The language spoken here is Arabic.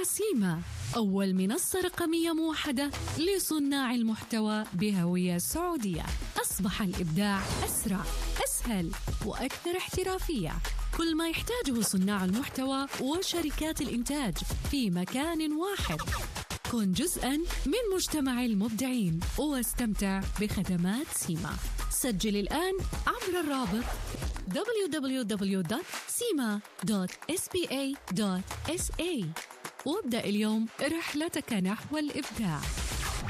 سيما، أول منصة رقمية موحدة لصناع المحتوى بهوية سعودية. أصبح الإبداع أسرع، أسهل وأكثر احترافية. كل ما يحتاجه صناع المحتوى وشركات الإنتاج في مكان واحد. كن جزءاً من مجتمع المبدعين واستمتع بخدمات سيما. سجل الآن عبر الرابط www.sima.spa.sa وابدأ اليوم رحلتك نحو الإبداع.